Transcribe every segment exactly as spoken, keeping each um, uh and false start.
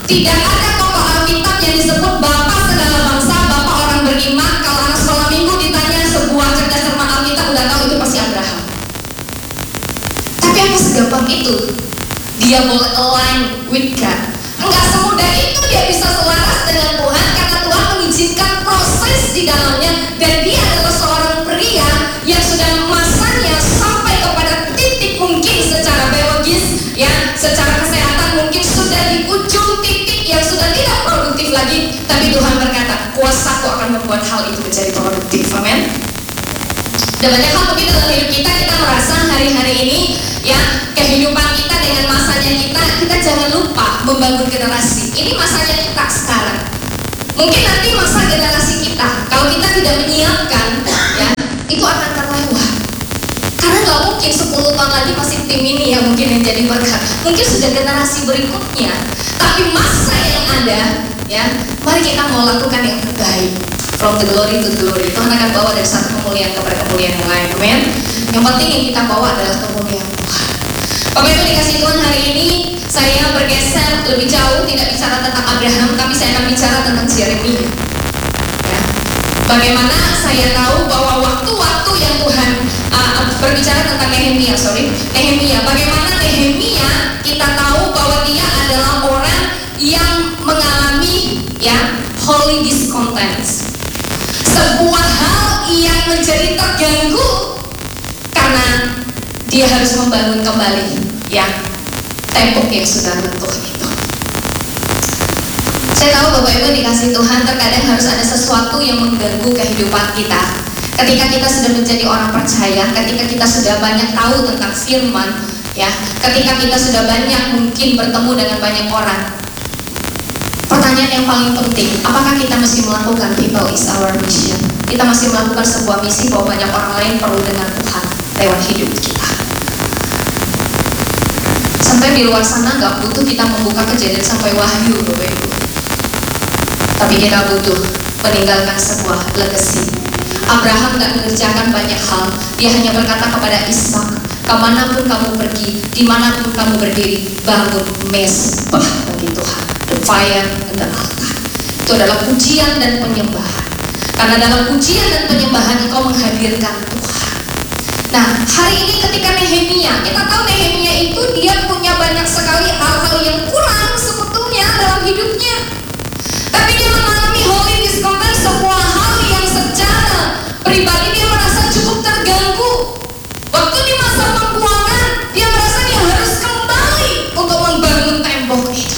Tidak ada tokoh Alkitab yang disebut Bapak segala bangsa, Bapak orang beriman. Kalau anak sekolah minggu ditanya sebuah cerdas cermat Alkitab, udah tahu itu pasti Abraham. Tapi apa segampang itu dia boleh align with God? Enggak semudah itu dia bisa selaras dengan Tuhan, karena Tuhan mengizinkan proses di dalamnya. Dan dia adalah seorang pria yang sudah masanya sampai kepada titik mungkin secara biologis, ya, secara kesehatan mungkin sudah di ujung titik yang sudah tidak produktif lagi. Tapi Tuhan berkata, kuasaku akan membuat hal itu menjadi produktif. Amin. Dan banyak hal mungkin dalam hidup kita, kita merasa hari-hari ini, ya, kehidupan kita dengan masanya kita, kita jangan lupa membangun generasi. Ini masanya kita sekarang. Mungkin nanti masa generasi kita, kalau kita tidak menyiapkan, ya, itu akan terlewat. Karena nggak mungkin sepuluh tahun lagi masih tim ini ya mungkin yang jadi berkat. Mungkin sudah generasi berikutnya. Tapi masa yang ada, ya, mari kita mau lakukan yang terbaik. From the glory to glory. Tuhan akan bawa dari satu kemuliaan kepada kemuliaan yang lain. Amen. Yang penting yang kita bawa adalah kemuliaan Tuhan. Bapak Ibu dikasih Tuhan, hari ini saya bergeser lebih jauh, tidak bicara tentang Abraham, tapi saya akan bicara tentang Yeremia. Ya. Bagaimana saya tahu bahwa waktu-waktu yang Tuhan uh, berbicara tentang Nehemia, sorry, Nehemia. Bagaimana Nehemia kita tahu bahwa dia adalah orang yang mengalami, ya, holy discontent. Sebuah hal yang menjadi terganggu karena dia harus membangun kembali, ya, tembok yang sudah runtuh itu. Saya tahu Bapak Ibu dikasih Tuhan, terkadang harus ada sesuatu yang mengganggu kehidupan kita. Ketika kita sudah menjadi orang percaya, ketika kita sudah banyak tahu tentang firman, ya, ketika kita sudah banyak mungkin bertemu dengan banyak orang. Pertanyaan yang paling penting, apakah kita masih melakukan people is our mission? Kita masih melakukan sebuah misi bahwa banyak orang lain perlu dengar Tuhan lewat hidup kita. Sampai di luar sana nggak butuh kita membuka Kejadian sampai Wahyu, Bapak Ibu. Tapi kita butuh meninggalkan sebuah legacy. Abraham nggak mengerjakan banyak hal. Dia hanya berkata kepada Ishak, kemanapun kamu pergi, dimanapun kamu berdiri, bangun mezbah bagi Tuhan. The fire and the altar. Itu adalah pujian dan penyembahan. Karena dalam pujian dan penyembahan engkau menghadirkan Tuhan. Nah, hari ini ketika Nehemia, kita tahu Nehemia itu dia punya banyak sekali hal-hal yang kurang sebetulnya dalam hidupnya. Tapi dia mengalami holy discontent, sebuah hal yang secara pribadi dia merasa cukup terganggu. Waktu di masa pembuangan, dia merasa dia harus kembali untuk membangun tembok itu.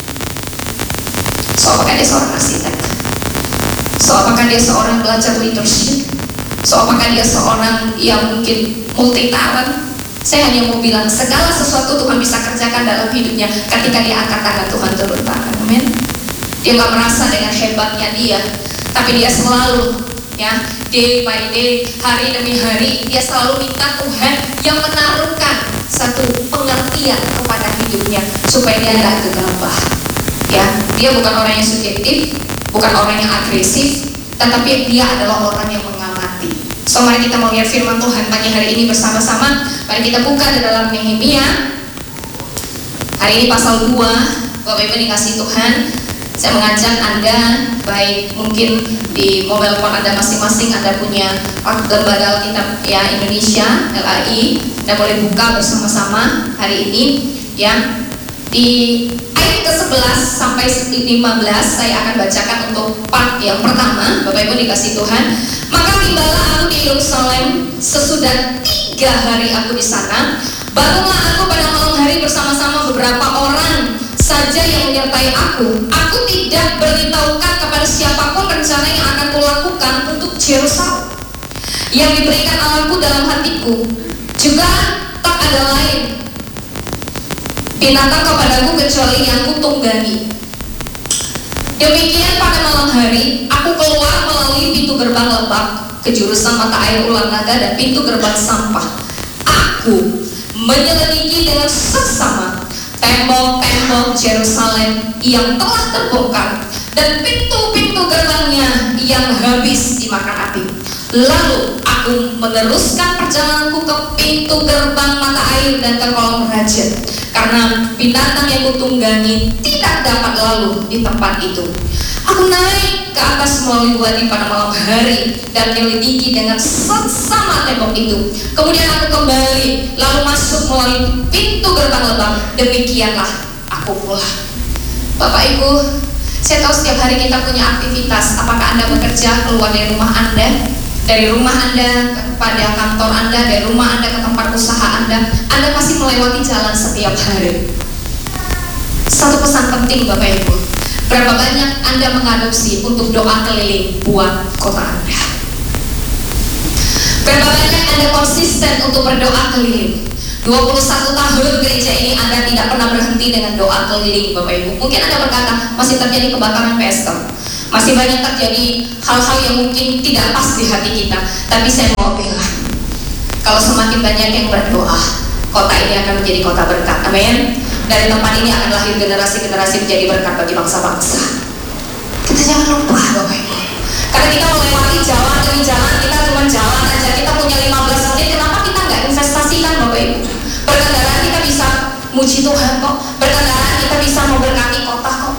So, apakah dia seorang arsitek? So, apakah dia seorang belajar leadership? So, apakah dia seorang yang mungkin multi talent? Saya hanya mau bilang, segala sesuatu Tuhan bisa kerjakan dalam hidupnya ketika dia angkat tangan, Tuhan turun tangan. Amin. Dia gak merasa dengan hebatnya dia, tapi dia selalu, ya, day by day, hari demi hari, dia selalu minta Tuhan yang menaruhkan satu pengertian kepada hidupnya supaya dia tidak gegabah. Ya, dia bukan orang yang subjektif, bukan orang yang agresif, tetapi dia adalah orang yang mengamati. So, mari kita mau lihat firman Tuhan pagi hari ini bersama-sama. Mari kita buka di dalam Nehemia. Hari ini pasal dua, Bapak Ibu dikasih Tuhan. Saya mengajak Anda, baik mungkin di mobile phone Anda masing-masing, Anda punya lembaga Alkitab, ya, Indonesia, L A I, Anda boleh buka bersama-sama hari ini, ya. Di ayat ke sebelas sampai lima belas saya akan bacakan untuk part yang pertama. Bapak Ibu dikasih Tuhan. Maka tibalah aku di Yerusalem sesudah tiga hari aku di sana. Bangunlah aku pada malam hari bersama-sama beberapa orang saja yang menyertai aku. Aku tidak beritahukan kepada siapapun rencana yang akan kulakukan untuk Yerusalem yang diberikan Allahku dalam hatiku. Juga tak ada lain binatang kepadaku kecuali yang kutunggangi. Demikian pada malam hari aku keluar melalui pintu gerbang lebak ke jurusan mata air ular naga dan pintu gerbang sampah. Aku menyelidiki dengan seksama tembok-tembok Yerusalem yang telah terbongkar dan pintu-pintu gerbangnya yang habis dimakan api. Lalu aku Aku meneruskan perjalananku ke pintu gerbang mata air dan ke kolam raja, karena binatang yang kutunggangi tidak dapat lalu di tempat itu. Aku naik ke atas melalui wadi pada malam hari dan menyelidiki dengan seksama tembok itu. Kemudian aku kembali lalu masuk melalui pintu gerbang lebam. Demikianlah aku pulang. Bapak Ibu, saya tahu setiap hari kita punya aktivitas. Apakah Anda bekerja keluar dari rumah Anda? Dari rumah Anda kepada kantor Anda, dari rumah Anda ke tempat usaha Anda, Anda pasti melewati jalan setiap hari. Satu pesan penting Bapak Ibu, berapa banyak Anda mengadopsi untuk doa keliling buat kota Anda? Berapa banyak Anda konsisten untuk berdoa keliling? dua puluh satu tahun gereja ini Anda tidak pernah berhenti dengan doa keliling Bapak Ibu. Mungkin Anda berkata, masih terjadi kebakaran pesta, masih banyak terjadi hal-hal yang mungkin tidak pas di hati kita. Tapi saya mau bilang, kalau semakin banyak yang berdoa, kota ini akan menjadi kota berkat. Amin. Dari tempat ini akan lahir generasi-generasi menjadi berkat bagi bangsa-bangsa. Kita jangan lupa Bapak Ibu, karena kita melewati jalan demi jalan, kita cuma jalan aja. Kita punya lima belas menit, kenapa kita nggak investasikan Bapak Ibu? Berkendaraan kita bisa muji Tuhan kok, berkendaraan kita bisa memberkati kota kok.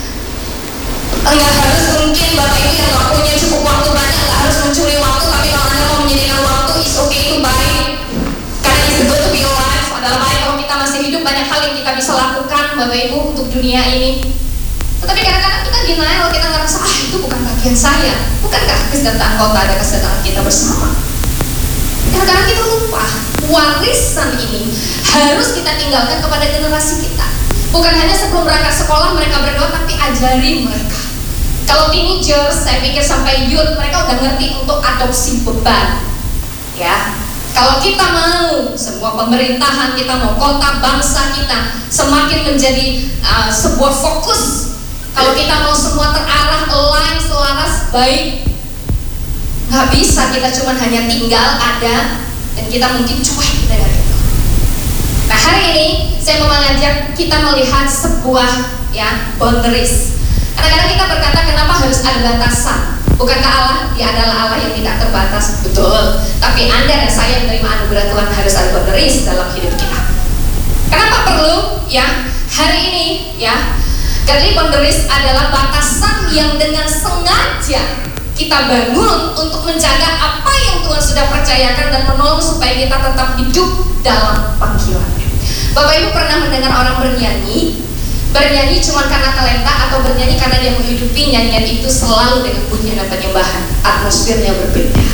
Enggak harus mungkin Bapak Ibu yang gak punya cukup waktu banyak, gak harus mencuri waktu, tapi kalau Anda mau menyediakan waktu, is okay, itu baik. Karena it's good to be alive, adalah baik kalau kita masih hidup. Banyak hal yang kita bisa lakukan Bapak Ibu untuk dunia ini. Tetapi kadang-kadang kita denial, kita ngerasa, ah itu bukan bagian saya. Bukankah kesejahteraan kota ada kesejahteraan kita bersama? Kadang-kadang kita lupa, warisan ini harus kita tinggalkan kepada generasi kita. Bukan hanya sebelum berangkat sekolah mereka berdoa, tapi ajari mereka. Kalau teenagers, saya pikir sampai youth, mereka udah ngerti untuk adopsi beban. Ya, kalau kita mau sebuah pemerintahan, kita mau kota bangsa kita semakin menjadi uh, sebuah fokus. Kalau kita mau semua terarah, align, selaras, baik, nggak bisa kita cuma hanya tinggal ada dan kita mungkin cuek dengan itu. Nah hari ini saya mau mengajak kita melihat sebuah ya boundaries. Kadang-kadang kita berkata kenapa harus ada batasan? Bukankah Allah, Dia adalah Allah yang tidak terbatas? Betul. Tapi Anda dan saya yang menerima anugerah Tuhan harus ada boundaries dalam hidup kita. Kenapa perlu? Ya hari ini ya, karena boundaries adalah batasan yang dengan sengaja kita bangun untuk menjaga apa yang Tuhan sudah percayakan dan menolong supaya kita tetap hidup dalam panggilannya. Bapak Ibu pernah mendengar orang bernyanyi? Bernyanyi cuma karena talenta atau bernyanyi karena dia menghidupi nyanyian itu selalu dengan pujian dan penyembahan, atmosfernya berbeda.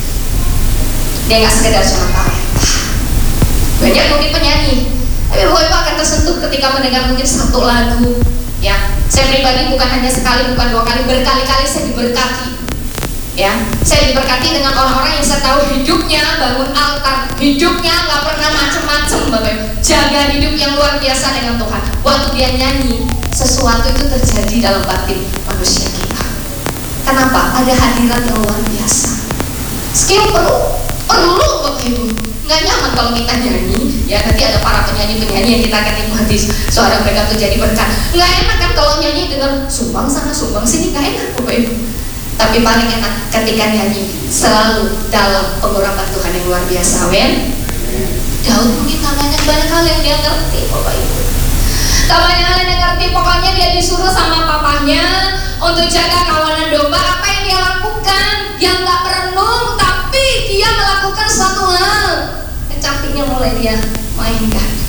Dia nggak sekedar cuma talenta. Banyak mungkin penyanyi, tapi Bapak Ibu akan tersentuh ketika mendengar mungkin satu lagu. Ya, saya pribadi bukan hanya sekali, bukan dua kali, berkali-kali saya diberkati. Ya, saya diberkati dengan orang-orang yang saya tahu hidupnya bangun altar, hidupnya nggak pernah macem-macem Bapak Ibu, jaga hidup yang luar biasa dengan Tuhan. Waktu dia nyanyi, sesuatu itu terjadi dalam batin manusia kita. Kenapa? Ada hadirat yang luar biasa. Skill perlu, perlu Bapak Ibu. Nggak nyaman kalau kita nyanyi, ya nanti ada para penyanyi-penyanyi yang kita akan nikmati suara mereka tuh jadi berkat. Nggak enak kan kalau nyanyi dengan sumbang sana sumbang sini, nggak enak Bapak Ibu. Tapi paling enak ketika nyanyi selalu dalam pengurapan Tuhan yang luar biasa. Amin. Daud mungkin gak banyak banyak hal yang dia ngerti Bapak Ibu. Gak banyak hal yang dia ngerti. Pokoknya dia disuruh sama papahnya untuk jaga kawanan domba. Apa yang dia lakukan? Dia gak merenung, tapi dia melakukan suatu hal. Kecantiknya mulai dia mainkan.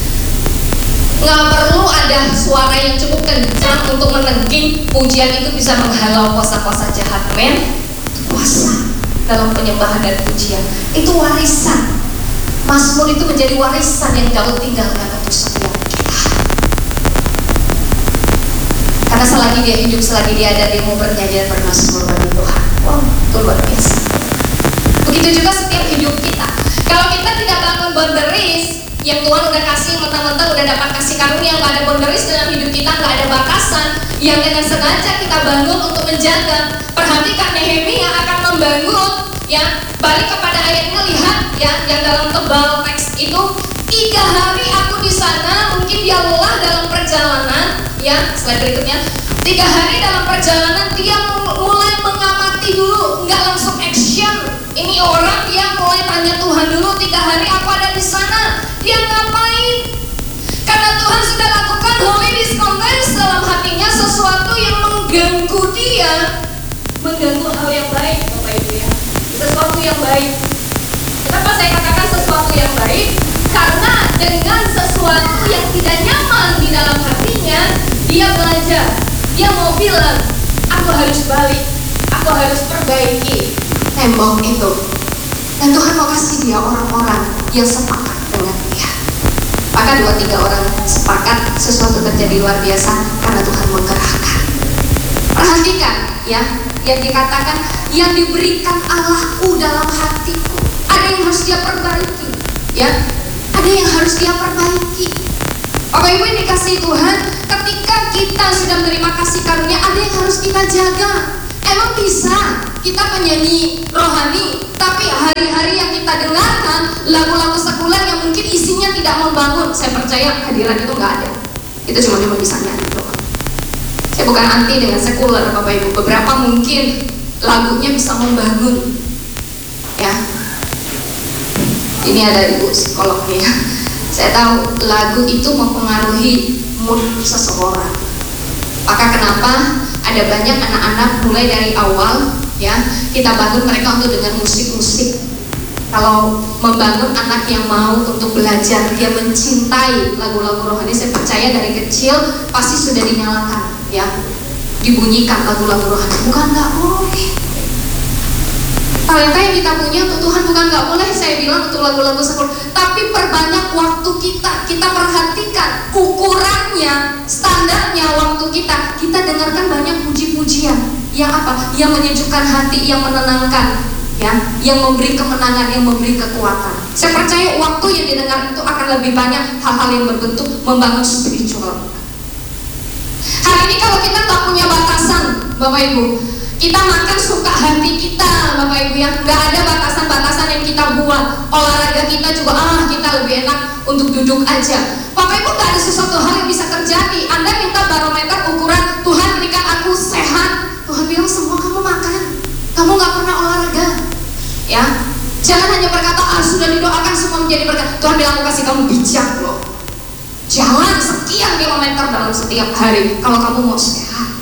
Nggak perlu ada suara yang cukup kencang untuk menengking. Pujian itu bisa menghalau kuasa-kuasa jahat. Men, kuasa dalam penyembahan dan pujian itu warisan. Mazmur itu menjadi warisan yang Daud tinggalkan untuk setiap kita. Karena selagi dia hidup, selagi dia ada, dia mau bernyanyi dan bermazmur bagi Tuhan. Wow, itu luar biasa. Begitu juga setiap hidup kita. Kalau kita tidak bangun boundaries yang Tuhan udah kasih, mentang-mentang udah dapat kasih karunia, nggak ada boundaries dalam hidup kita, nggak ada batasan yang dengan sengaja kita bangun untuk menjaga. Perhatikan Nehemia akan membangun, ya balik kepada ayatnya, lihat ya yang dalam tebal teks itu, tiga hari aku di sana, mungkin dia lelah dalam perjalanan, ya slide berikutnya, tiga hari dalam perjalanan dia mulai mengamati dulu, nggak langsung action. Ini Ini orang dia mulai tanya Tuhan dulu, tiga hari aku ada di sana, dia ngapain? Karena Tuhan sudah lakukan holy discontent dalam hatinya, sesuatu yang mengganggu dia, mengganggu hal yang baik, Bapak Ibu ya, sesuatu yang baik. Kenapa saya katakan sesuatu yang baik? Karena dengan sesuatu yang tidak nyaman di dalam hatinya, dia belajar, dia mau bilang, aku harus balik, aku harus perbaiki tembok itu. Dan Tuhan mau kasih dia orang-orang yang sepakat dengan dia. Maka dua tiga orang sepakat, sesuatu terjadi luar biasa karena Tuhan menggerakkan. Perhatikan ya, yang dikatakan yang diberikan Allahku dalam hatiku. Ada yang harus dia perbaiki, ya. Ada yang harus dia perbaiki. Bapak Ibu yang dikasihi Tuhan, ketika kita sudah menerima kasih karunia, ada yang harus kita jaga. Emang bisa kita penyanyi rohani, tapi hari-hari yang kita dengarkan lagu-lagu sekuler yang mungkin isinya tidak membangun. Saya percaya hadiran itu nggak ada. Itu cuma cuma bisa nyanyi doang. Saya bukan anti dengan sekuler, Bapak Ibu. Beberapa mungkin lagunya bisa membangun, ya. Ini ada ibu psikolognya. Saya tahu lagu itu mempengaruhi mood seseorang. Maka kenapa ada banyak anak-anak mulai dari awal ya kita bangun mereka untuk dengar musik-musik. Kalau membangun anak yang mau untuk belajar, dia mencintai lagu-lagu rohani, saya percaya dari kecil pasti sudah dinyalakan ya, dibunyikan lagu-lagu rohani. Bukan nggak boleh. Talenta yang kita punya untuk Tuhan bukan nggak boleh, saya bilang untuk lagu-lagu sekuler, tapi perbanyak waktu kita. Kita perhatikan ukurannya, standarnya waktu kita. Kita dengarkan banyak puji-pujian yang apa? Yang menyejukkan hati, yang menenangkan, ya, yang memberi kemenangan, yang memberi kekuatan. Saya percaya waktu yang didengar itu akan lebih banyak hal-hal yang berbentuk membangun spiritual. Hari ini kalau kita nggak punya batasan, Bapak Ibu, kita makan suka hati kita, Bapak Ibu ya, nggak ada batasan-batasan yang kita buat. Olahraga kita juga, ah kita lebih enak untuk duduk aja. Bapak Ibu, nggak ada sesuatu hal yang bisa terjadi. Anda minta barometer ukuran, Tuhan berikan aku sehat. Tuhan bilang semua kamu makan, kamu nggak pernah olahraga, ya. Jangan hanya berkata, ah sudah didoakan semua menjadi berkat. Tuhan bilang aku kasih kamu bijak loh. Jalan sekian kilometer dalam setiap hari kalau kamu mau sehat.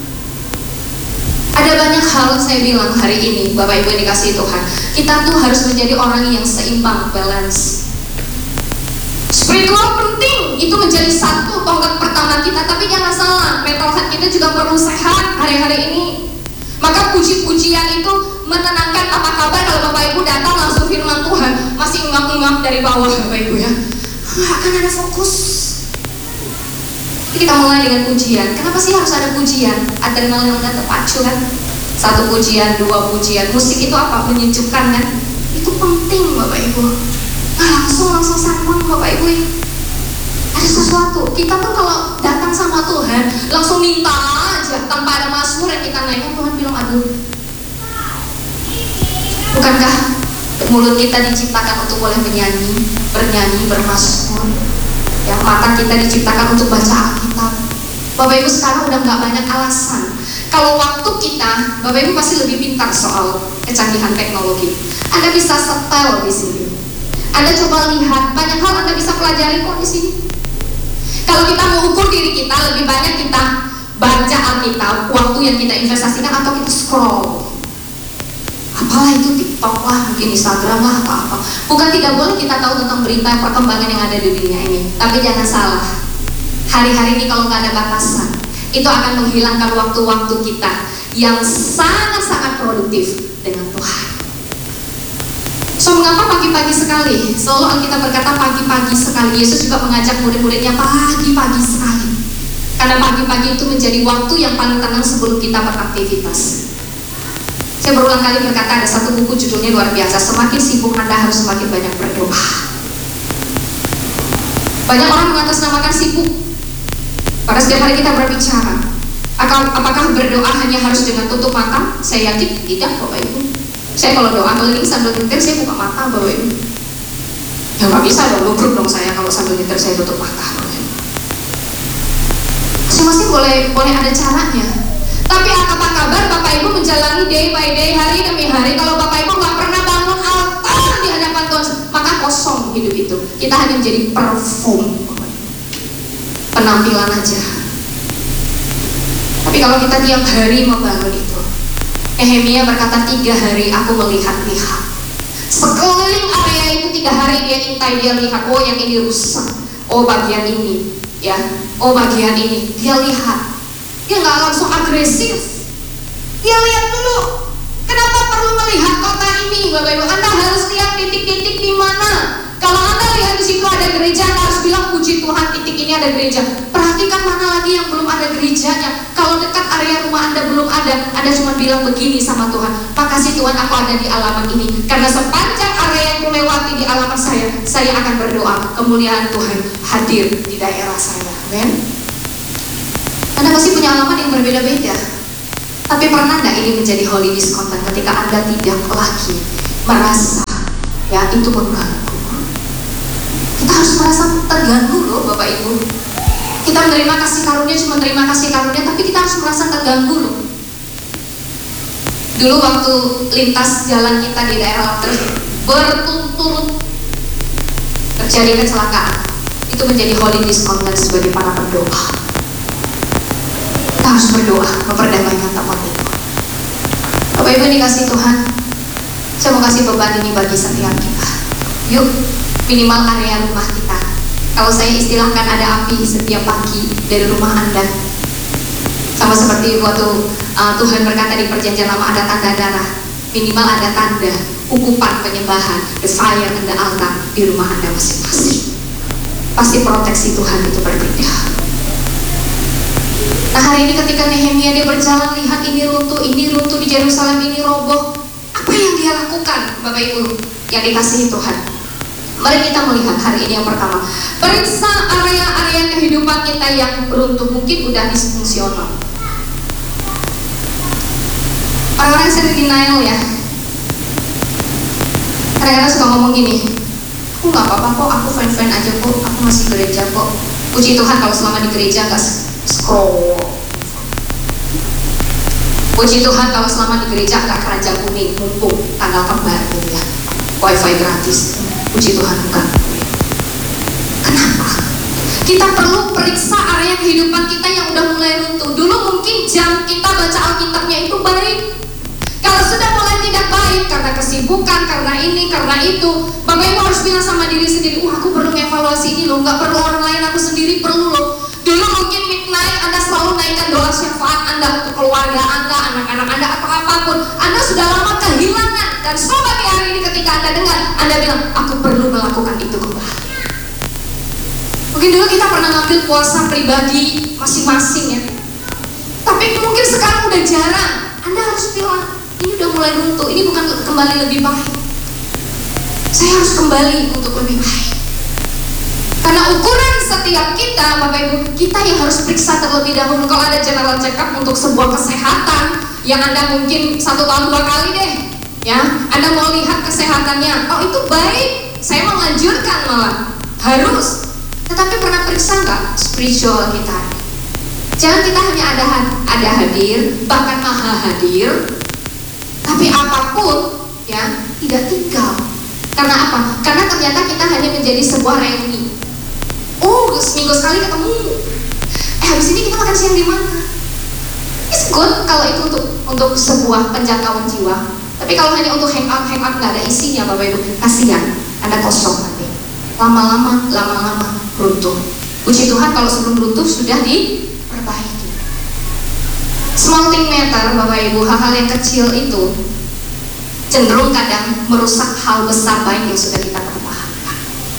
Ada banyak hal saya bilang hari ini, Bapak Ibu yang dikasihi Tuhan, kita tuh harus menjadi orang yang seimbang, balance. Spiritual penting, itu menjadi satu tonggak pertama kita, tapi jangan salah, mental health kita juga perlu sehat hari-hari ini. Maka puji-pujian itu menenangkan. Apa kabar kalau Bapak Ibu datang langsung firman Tuhan, masih ngap-ngap dari bawah, Bapak Ibu ya, nggak akan ada fokus. Kita mulai dengan pujian. Kenapa sih harus ada pujian? Adrenalin udah terpacu kan? Satu pujian, dua pujian. Musik itu apa? Menyejukkan kan? Itu penting Bapak Ibu. Nah, langsung langsung sambung Bapak Ibu. Ada sesuatu. Kita tuh kalau datang sama Tuhan langsung minta aja tanpa ada mazmur yang kita naikkan. Tuhan bilang aduh. Bukankah mulut kita diciptakan untuk boleh menyanyi, bernyanyi, bermazmur? Ya, mata kita diciptakan untuk baca Alkitab. Bapak Ibu sekarang udah nggak banyak alasan. Kalau waktu kita, Bapak Ibu pasti lebih pintar soal kecanggihan teknologi. Anda bisa setel di sini. Anda coba lihat banyak hal Anda bisa pelajari kok di sini. Kalau kita mau ukur diri kita, lebih banyak kita baca Alkitab, waktu yang kita investasikan, atau kita scroll. Apalah itu TikTok lah, mungkin Instagram lah, atau apa. Bukan tidak boleh kita tahu tentang berita perkembangan yang ada di dunia ini. Tapi jangan salah, hari-hari ini kalau nggak ada batasan, itu akan menghilangkan waktu-waktu kita yang sangat-sangat produktif dengan Tuhan. So, mengapa pagi-pagi sekali? Selalu Alkitab berkata pagi-pagi sekali. Yesus juga mengajak murid-muridnya pagi-pagi sekali. Karena pagi-pagi itu menjadi waktu yang paling tenang sebelum kita beraktivitas. Saya berulang kali berkata, ada satu buku judulnya luar biasa, semakin sibuk Anda harus semakin banyak berdoa. Banyak orang mengatasnamakan sibuk. Pada setiap hari kita berbicara, apakah berdoa hanya harus dengan tutup mata? Saya yakin tidak, Bapak Ibu. Saya kalau doa keliling sambil nyetir, saya buka mata, Bapak Ibu. Ya nggak bisa dong, lubruk dong saya kalau sambil nyetir saya tutup mata. Masing-masing boleh, boleh ada caranya. Tapi apa kabar Bapak Ibu menjalani day by day, hari demi hari, kalau Bapak Ibu nggak pernah bangun kosong hidup itu. Kita hanya menjadi parfum, penampilan aja. Tapi kalau kita tiap hari membangun itu, Nehemia berkata, tiga hari aku melihat-lihat sekeliling area itu. Tiga hari dia intai, dia lihat, oh yang ini rusak, oh bagian ini, ya, oh bagian ini. Dia lihat, dia nggak langsung agresif. Dia lihat dulu. Kenapa perlu melihat kota ini, Bapak Ibu? Anda harus lihat titik-titik di mana. Kalau Anda lihat di situ ada gereja, Anda harus bilang puji Tuhan, titik ini ada gereja. Perhatikan mana lagi yang belum ada gerejanya. Kalau dekat area rumah Anda belum ada, Anda cuma bilang begini sama Tuhan, makasih Tuhan aku ada di alamat ini. Karena sepanjang area yang melewati di alamat saya, saya akan berdoa kemuliaan Tuhan hadir di daerah saya. Amen. Anda pasti punya alamat yang berbeda-beda. Tapi pernah nggak ini menjadi holy discontent ketika Anda tidak lagi merasa ya itu mengganggu? Kita harus merasa terganggu loh Bapak Ibu. Kita menerima kasih karunia cuma menerima kasih karunia, tapi kita harus merasa terganggu loh. Dulu waktu lintas jalan kita di daerah Lapter berturut-turut terjadi kecelakaan, itu menjadi holy discontent sebagai para pendoa. Kita harus berdoa memperdamaikan tempat itu. Bapak Ibu dikasih Tuhan, saya mau kasih beban ini bagi setiap kita. Yuk, minimal area rumah kita. Kalau saya istilahkan ada api setiap pagi dari rumah Anda. Sama seperti waktu uh, Tuhan berkata di perjanjian lama ada tanda darah. Minimal ada tanda ukupan penyembahan, the fire and the altar di rumah Anda masing-masing. Pasti proteksi Tuhan itu berbeda. Nah hari ini ketika Nehemia dia berjalan lihat ini runtuh, ini runtuh di Yerusalem, ini roboh. Apa yang dia lakukan Bapak Ibu yang dikasihi Tuhan? Mari kita melihat hari ini yang pertama, periksa area-area kehidupan kita yang runtuh, mungkin udah disfungsional. Orang-orang sering denial ya. Kadang-kadang suka ngomong gini, aku gak apa-apa kok, aku fine-fine aja kok, aku masih gereja kok. Puji Tuhan kalau selama di gereja gak scroll. Puji Tuhan kalau selama di gereja gak keranjang kuning, mumpung tanggal kembar gitu ya, wifi gratis. Puji Tuhan bukan. Kenapa? Kita perlu periksa area kehidupan kita yang udah mulai runtuh. Dulu mungkin jam kita baca Alkitabnya itu baik. Kalau sudah mulai tidak baik karena kesibukan, karena ini, karena itu, Bapak Ibu harus bilang sama diri sendiri, wah aku perlu evaluasi ini loh, gak perlu orang lain, aku sendiri perlu loh. Dulu mungkin midnight Anda selalu naikkan doa syafaat Anda untuk keluarga Anda, anak-anak Anda, atau apapun. Anda sudah lama kehilangan. Dan sobat di hari ini ketika Anda dengar, Anda bilang, aku perlu melakukan itu kembali. Mungkin dulu kita pernah ngambil puasa pribadi masing-masing ya. Tapi mungkin sekarang udah jarang. Anda harus bilang, ini udah mulai runtuh, ini bukan kembali lebih baik. Saya harus kembali untuk lebih baik. Karena ukuran setiap kita, Bapak Ibu, kita yang harus periksa terlebih dahulu. Kalau ada general check up untuk sebuah kesehatan yang Anda mungkin satu tahun dua kali deh, ya, Anda mau lihat kesehatannya, oh itu baik, saya menganjurkan malah harus. Tetapi pernah periksa nggak spiritual kita? Jangan kita hanya ada ada hadir, bahkan maha hadir, tapi apapun ya tidak tinggal. Karena apa? Karena ternyata kita hanya menjadi sebuah reuni. Oh, seminggu sekali ketemu. Eh, habis ini kita makan siang di mana? It's good kalau itu untuk untuk sebuah penjangkauan jiwa. Tapi kalau hanya untuk hang out, hang out nggak ada isinya, Bapak Ibu, kasihan. Anda kosong nanti. Lama-lama, lama-lama runtuh. Puji Tuhan kalau sebelum runtuh sudah diperbaiki. Small thing matter, Bapak Ibu, hal-hal yang kecil itu cenderung kadang merusak hal besar baik yang sudah kita pertahankan.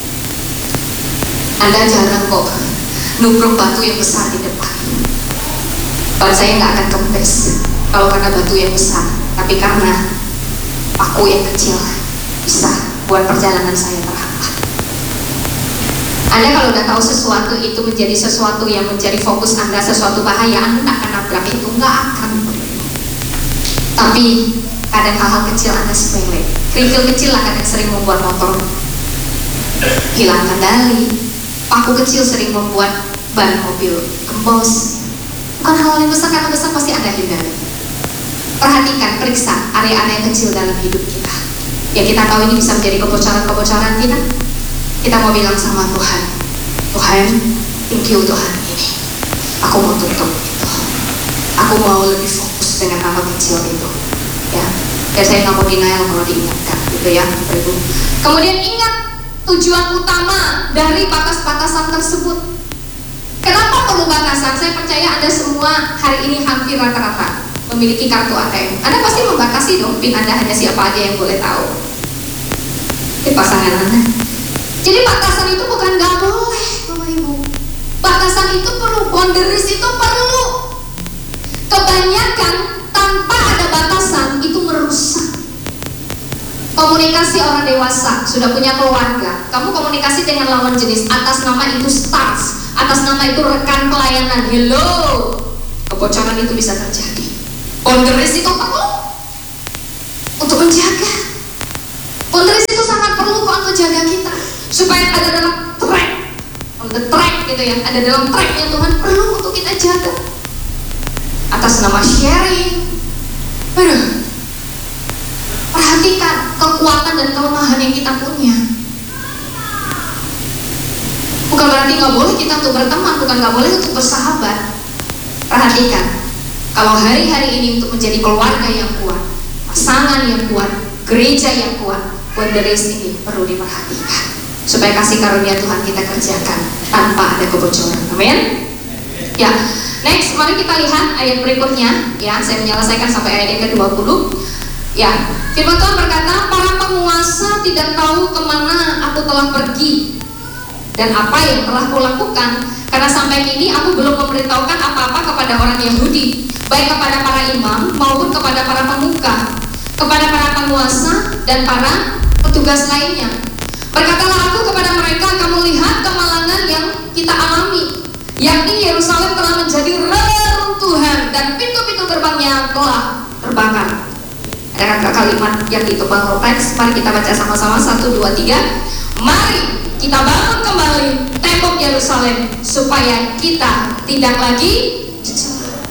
Anda jarang kok nubruk batu yang besar di depan. Ban saya nggak akan kempes kalau karena batu yang besar, tapi karena paku yang kecil bisa buat perjalanan saya terhambat. Anda kalau udah tahu sesuatu itu menjadi sesuatu yang menjadi fokus Anda, sesuatu bahaya, Anda nggak akan nabrak itu, nggak akan. Tapi kadang hal-hal kecil Anda sepele. Kerikil kecil lah kadang sering membuat motor hilang kendali. Paku kecil sering membuat ban mobil gembos. Bukan hal yang besar, karena besar pasti Anda hindari. Perhatikan, periksa area-area kecil dalam hidup kita yang kita tahu ini bisa menjadi kebocoran-kebocoran kita. kita mau bilang sama Tuhan, Tuhan, thank you untuk hari ini. Aku mau tutup itu. Aku mau lebih fokus dengan hal kecil itu. Ya, ya saya nggak mau denial kalau diingatkan, gitu ya, Bapak Ibu. Kemudian ingat tujuan utama dari batas-batasan tersebut. Kenapa perlu batasan? Saya percaya Anda semua hari ini hampir rata-rata memiliki kartu A T M. Anda pasti membatasi dong PIN Anda hanya siapa aja yang boleh tahu. Ini pasangan Anda. Jadi batasan itu bukan nggak boleh, Bapak Ibu. Batasan itu perlu, boundaries itu perlu. Kebanyakan tanpa ada batasan itu merusak. Komunikasi orang dewasa, sudah punya keluarga, kamu komunikasi dengan lawan jenis atas nama itu stars, atas nama itu rekan pelayanan. Hello, kebocoran itu bisa terjadi. Boundaries itu perlu untuk menjaga. Boundaries itu sangat perlu kok untuk jaga kita, supaya ada dalam track, on the track gitu ya, ada dalam tracknya Tuhan, perlu untuk kita jaga. Atas nama sharing, aduh, perhatikan kekuatan dan kelemahan yang kita punya. Bukan berarti nggak boleh kita untuk berteman, bukan nggak boleh untuk bersahabat. Perhatikan, kalau hari-hari ini untuk menjadi keluarga yang kuat, pasangan yang kuat, gereja yang kuat, boundaries ini perlu diperhatikan supaya kasih karunia Tuhan kita kerjakan tanpa ada kebocoran. Amin. Ya, next, mari kita lihat ayat berikutnya. Ya, saya menyelesaikan sampai ayat yang ke dua puluh. Ya, firman Tuhan berkata, para penguasa tidak tahu kemana aku telah pergi dan apa yang telah kulakukan, karena sampai kini aku belum memberitahukan apa-apa kepada orang Yahudi, baik kepada para imam maupun kepada para pemuka, kepada para penguasa dan para petugas lainnya. Berkatalah aku kepada mereka, kamu lihat kemalangan yang kita alami, yakni Yerusalem telah menjadi reruntuhan dan pintu-pintu gerbangnya telah terbakar. Ada kalimat yang itu bangun teks, mari kita baca sama-sama, satu, dua, tiga. Mari kita bangun kembali tembok Yerusalem supaya kita tidak lagi jejak.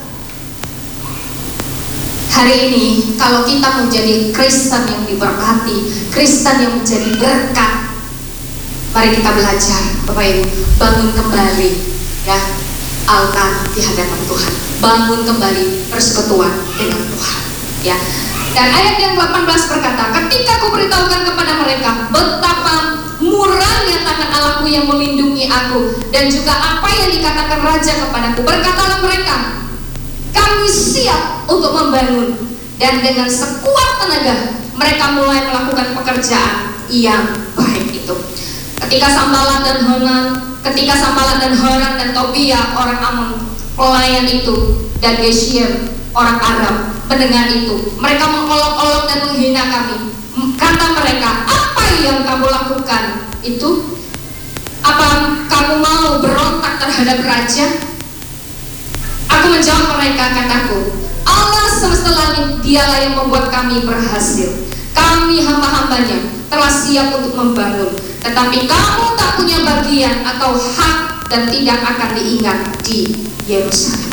Hari ini kalau kita menjadi Kristen yang diberkati, Kristen yang menjadi berkat, mari kita belajar, Bapak Ibu, bangun kembali ya altar di hadapan Tuhan, bangun kembali persekutuan dengan Tuhan ya. Dan ayat yang delapan belas berkata, ketika aku beritahukan kepada mereka betapa murahnya tangan Allahku yang melindungi aku, dan juga apa yang dikatakan Raja kepadaku, berkatalah mereka, kami siap untuk membangun. Dan dengan sekuat tenaga mereka mulai melakukan pekerjaan yang baik itu. Ketika Sanballat dan Hanan, ketika Sanballat dan Hanan dan Tobia orang Amon, pelayan itu, dan Geshem orang Arab mendengar itu, mereka mengolok-olok dan menghina kami. Kata mereka, apa yang kamu lakukan itu? Apa kamu mau berontak terhadap raja? Aku menjawab mereka, kataku, Allah semesta langit, dialah yang membuat kami berhasil. Kami hamba-hambanya telah siap untuk membangun, tetapi kamu tak punya bagian atau hak dan tidak akan diingat di Yerusalem.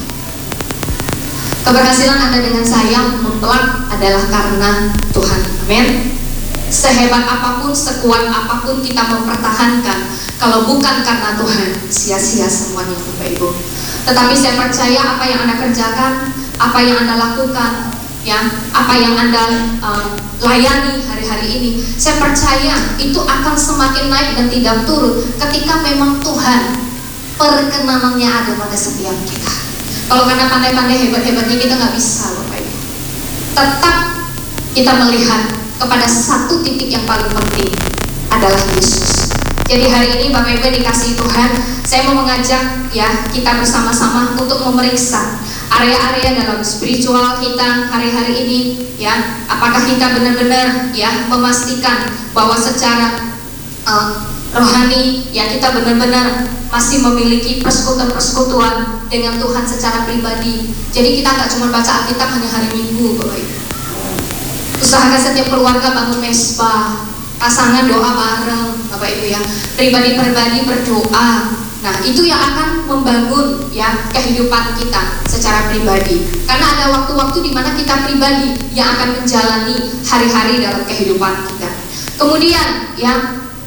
Keberhasilan Anda dengan saya mutlak adalah karena Tuhan. Amin. Sehebat apapun, sekuat apapun kita mempertahankan, kalau bukan karena Tuhan, sia-sia semuanya, Bapak Ibu. Tetapi saya percaya apa yang Anda kerjakan, apa yang Anda lakukan, ya, apa yang Anda uh, layani hari-hari ini, saya percaya itu akan semakin naik dan tidak turun ketika memang Tuhan perkenanannya ada pada setiap kita. Kalau karena pandai-pandai hebat-hebatnya kita nggak bisa, Bapak Ibu. Tetap kita melihat kepada satu titik yang paling penting adalah Yesus. Jadi hari ini Bapak Ibu dikasihi Tuhan, saya mau mengajak ya kita bersama-sama untuk memeriksa area-area dalam spiritual kita hari-hari ini ya. Apakah kita benar-benar ya memastikan bahwa secara uh, rohani ya kita benar-benar masih memiliki persekutuan-persekutuan dengan Tuhan secara pribadi. Jadi kita nggak cuma baca Alkitab hanya hari Minggu, Bapak Ibu. Usahakan setiap keluarga bangun mesbah, pasangan doa bareng, Bapak Ibu ya. Pribadi-pribadi berdoa. Nah, itu yang akan membangun ya kehidupan kita secara pribadi. Karena ada waktu-waktu di mana kita pribadi yang akan menjalani hari-hari dalam kehidupan kita. Kemudian ya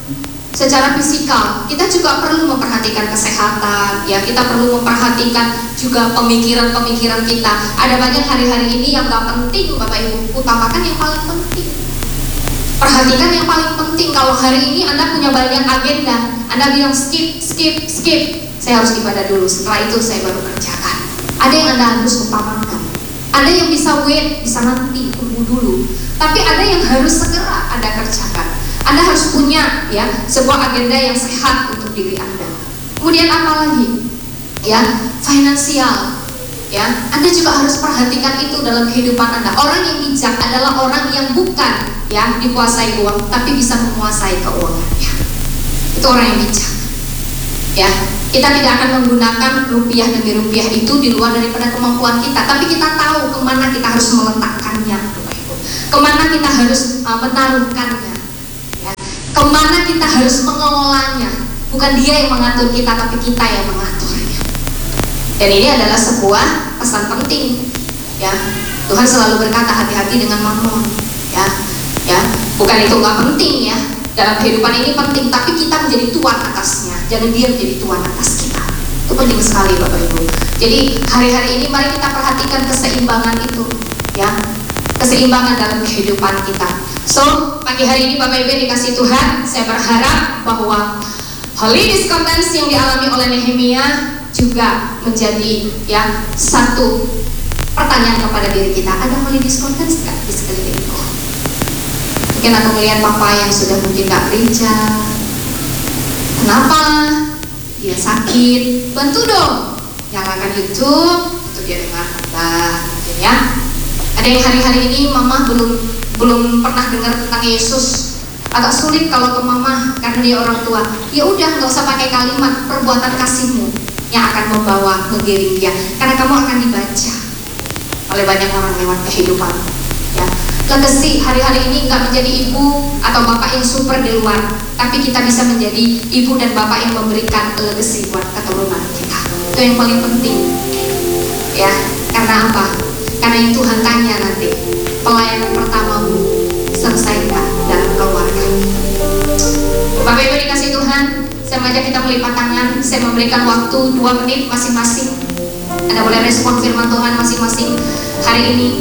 secara fisikal, kita juga perlu memperhatikan kesehatan, ya kita perlu memperhatikan juga pemikiran-pemikiran kita. Ada banyak hari-hari ini yang gak penting, Bapak Ibu, utamakan yang paling penting. Perhatikan yang paling penting. Kalau hari ini Anda punya banyak agenda, Anda bilang skip, skip, skip, saya harus ibadah dulu, setelah itu saya baru kerjakan. Ada yang Anda harus utamakan. Ada yang bisa wait, bisa nanti, tunggu dulu. Tapi ada yang harus segera Anda kerjakan. Anda harus punya ya sebuah agenda yang sehat untuk diri Anda. Kemudian apa lagi? Ya, finansial. Ya, Anda juga harus perhatikan itu dalam kehidupan Anda. Orang yang bijak adalah orang yang bukan ya dikuasai uang, tapi bisa menguasai keuangannya. Itu orang yang bijak. Ya, kita tidak akan menggunakan rupiah demi rupiah itu di luar daripada kemampuan kita, tapi kita tahu kemana kita harus meletakkannya, kemana kita harus uh, menaruhkannya. Kemana kita harus mengelolanya. Bukan dia yang mengatur kita, tapi kita yang mengaturnya. Dan ini adalah sebuah pesan penting ya. Tuhan selalu berkata hati-hati dengan mamon ya. Ya, bukan itu nggak penting ya. Dalam kehidupan ini penting, tapi kita menjadi tuan atasnya. Jangan dia menjadi tuan atas kita. Itu penting sekali Bapak Ibu. Jadi hari-hari ini mari kita perhatikan keseimbangan itu ya. Keseimbangan dalam kehidupan kita. So, pagi hari ini Bapak Ibu dikasih Tuhan, saya berharap bahwa holy discontents yang dialami oleh Nehemia juga menjadi ya satu pertanyaan kepada diri kita. Ada holy discontents nggak di sekelilingku? Mungkin aku melihat papa yang sudah mungkin nggak gereja. Kenapa? Dia sakit. Bantu dong. Nyalakan YouTube untuk dia dengar khotbah, mungkin ya. Ada yang hari-hari ini mama belum belum pernah dengar tentang Yesus, agak sulit kalau ke mama karena dia orang tua. Ya udah, nggak usah pakai kalimat, perbuatan kasihmu yang akan membawa menggiring dia, karena kamu akan dibaca oleh banyak orang lewat kehidupan. Ya, legacy hari-hari ini nggak menjadi ibu atau bapak yang super di luar, tapi kita bisa menjadi ibu dan bapak yang memberikan legacy buat keturunan kita. Itu yang paling penting. Ya, karena apa? Karena yang Tuhan tanya nanti, pelayanan pertamamu selesaikan dalam keluarga. Bapak Ibu dikasih Tuhan, saya mengajak kita melipat tangan. Saya memberikan waktu dua menit masing-masing. Anda boleh respon firman Tuhan masing-masing hari ini.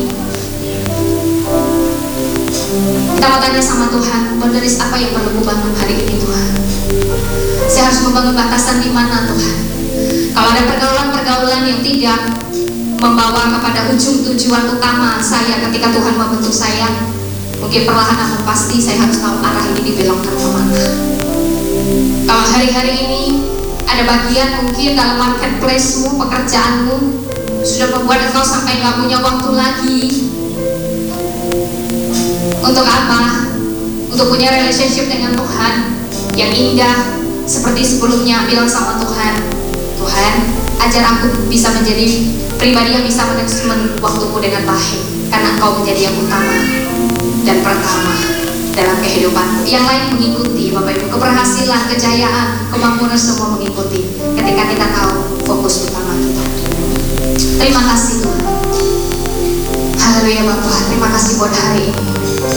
Kita mau tanya sama Tuhan, boundaries apa yang perlu kubangun hari ini Tuhan? Saya harus membangun batasan di mana Tuhan? Kalau ada pergaulan-pergaulan yang tidak membawa kepada ujung tujuan utama saya ketika Tuhan membentuk saya, mungkin perlahan namun pasti saya harus tahu arah ini dibelokkan kemana. Kalau hari-hari ini ada bagian mungkin dalam marketplace-mu, pekerjaanmu sudah membuat engkau sampai gak punya waktu lagi. Untuk apa? Untuk punya relationship dengan Tuhan yang indah seperti sebelumnya. Bilang sama Tuhan, Tuhan ajar aku bisa menjadi pribadi yang bisa manajemen waktuku dengan baik, karena Engkau menjadi yang utama dan pertama dalam kehidupanmu. Yang lain mengikuti Bapak Ibu, keberhasilan, kejayaan, kemampuan semua mengikuti ketika kita tahu fokus utama kita. Terima kasih Tuhan. Haleluya Bapak, terima kasih buat hari ini.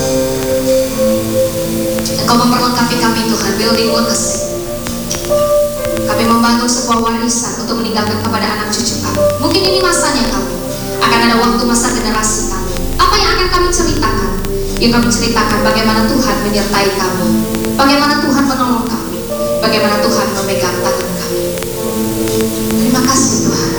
Engkau memperlengkapi kami Tuhan, building legacy. Kami membangun sebuah warisan untuk meninggalkan kepada anak cucu kami. Mungkin ini masanya kami. Akan ada waktu masa generasi kami. Apa yang akan kami ceritakan? Yang kami ceritakan bagaimana Tuhan menyertai kami, bagaimana Tuhan menolong kami, bagaimana Tuhan memegang